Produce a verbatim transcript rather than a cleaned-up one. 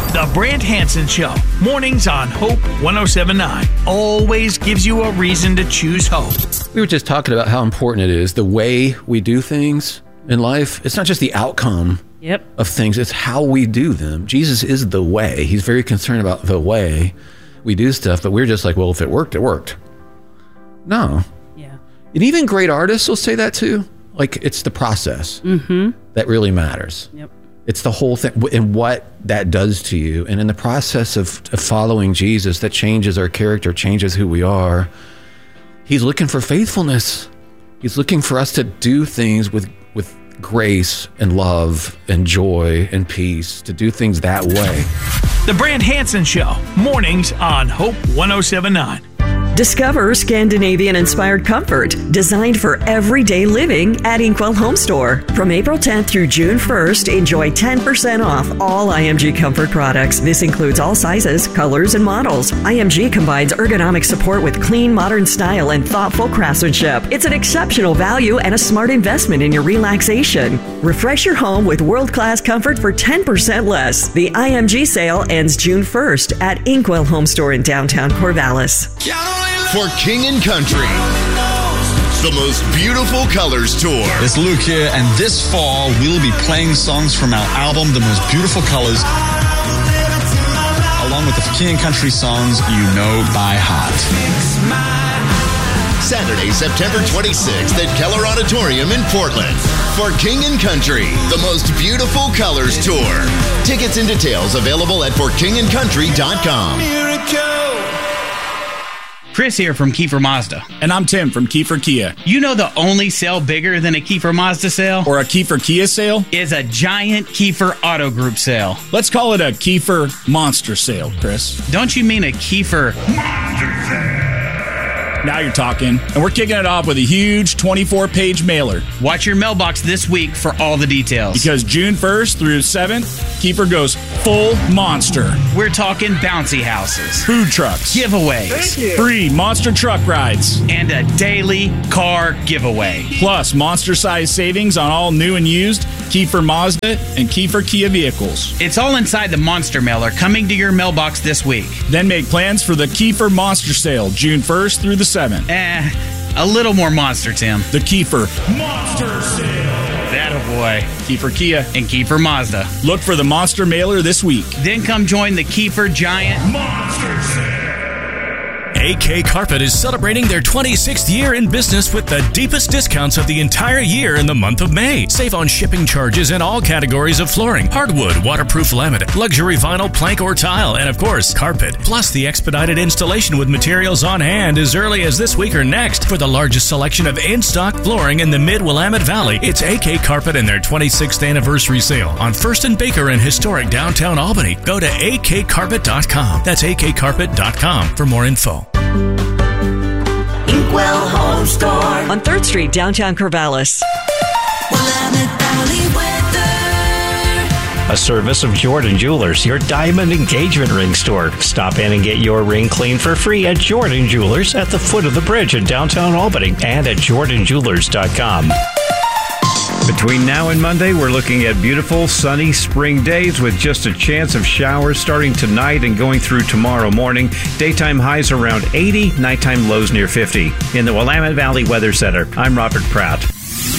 The Brant Hansen Show, mornings on Hope one oh seven point nine. Always gives you a reason to choose hope. We were just talking about how important it is, the way we do things in life. It's not just the outcome yep. of things, it's how we do them. Jesus is the way. He's very concerned about the way we do stuff, but we're just like, well, if it worked, it worked. No. Yeah. And even great artists will say that too. Like, it's the process mm-hmm. that really matters. Yep. It's the whole thing and what that does to you. And in the process of, of following Jesus, that changes our character, changes who we are. He's looking for faithfulness. He's looking for us to do things with, with grace and love and joy and peace, to do things that way. The Brant Hansen Show, mornings on Hope one oh seven point nine. Discover Scandinavian-inspired comfort designed for everyday living at Inkwell Home Store. From April tenth through June first, enjoy ten percent off all I M G Comfort products. This includes all sizes, colors, and models. I M G combines ergonomic support with clean, modern style and thoughtful craftsmanship. It's an exceptional value and a smart investment in your relaxation. Refresh your home with world-class comfort for ten percent less. The I M G sale ends June first at Inkwell Home Store in downtown Corvallis. For King and Country, the most beautiful colors tour. It's Luke here, and this fall we'll be playing songs from our album, The Most Beautiful Colors, along with the King and Country songs you know by heart. Saturday, September twenty-sixth at Keller Auditorium in Portland. For King and Country, the most beautiful colors tour. Tickets and details available at for king and country dot com. Chris here from Kiefer Mazda. And I'm Tim from Kiefer Kia. You know the only sale bigger than a Kiefer Mazda sale? Or a Kiefer Kia sale? Is a giant Kiefer Auto Group sale. Let's call it a Kiefer Monster sale, Chris. Don't you mean a Kiefer Monster sale? Now you're talking. And we're kicking it off with a huge twenty-four page mailer. Watch your mailbox this week for all the details. Because June first through seventh, Kiefer goes full monster. We're talking bouncy houses, food trucks, giveaways, free monster truck rides, and a daily car giveaway. Plus, monster-sized savings on all new and used Kiefer Mazda and Kiefer Kia vehicles. It's all inside the Monster Mailer coming to your mailbox this week. Then make plans for the Kiefer Monster Sale, June first through the seventh. Eh, a little more monster, Tim. The Kiefer Monster Sale. That a boy. Kiefer Kia and Kiefer Mazda. Look for the Monster Mailer this week. Then come join the Kiefer Giant Monster Sale. A K Carpet is celebrating their twenty-sixth year in business with the deepest discounts of the entire year in the month of May. Save on shipping charges in all categories of flooring, hardwood, waterproof laminate, luxury vinyl, plank or tile, and of course, carpet. Plus the expedited installation with materials on hand as early as this week or next. For the largest selection of in-stock flooring in the Mid-Willamette Valley, it's A K Carpet and their twenty-sixth anniversary sale on First and Baker in historic downtown Albany. Go to a k carpet dot com. That's a k carpet dot com for more info. Inkwell Home Store on third Street, downtown Corvallis. A service of Jordan Jewelers, your diamond engagement ring store. Stop in and get your ring cleaned for free at Jordan Jewelers at the foot of the bridge in downtown Albany and at jordan jewelers dot com. Between now and Monday, we're looking at beautiful, sunny spring days with just a chance of showers starting tonight and going through tomorrow morning. Daytime highs around eighty, nighttime lows near fifty. In the Willamette Valley Weather Center, I'm Robert Pratt.